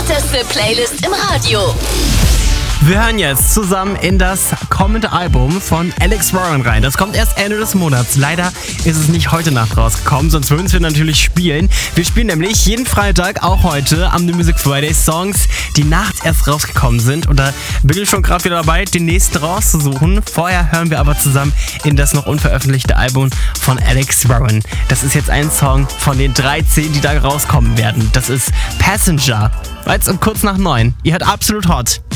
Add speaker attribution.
Speaker 1: hotteste Playlist im Radio.
Speaker 2: Wir hören jetzt zusammen in das kommende Album von Alex Warren rein. Das kommt erst Ende des Monats. Leider ist es nicht heute Nacht rausgekommen, sonst würden wir natürlich spielen. Wir spielen nämlich jeden Freitag, auch heute, am The Music Friday Songs, die nachts erst rausgekommen sind. Und da bin ich schon gerade wieder dabei, den nächsten rauszusuchen. Vorher hören wir aber zusammen in das noch unveröffentlichte Album von Alex Warren. Das ist jetzt ein Song von den 13, die da rauskommen werden. Das ist Passenger. Jetzt um kurz nach 9. Ihr hört Absolut Hot.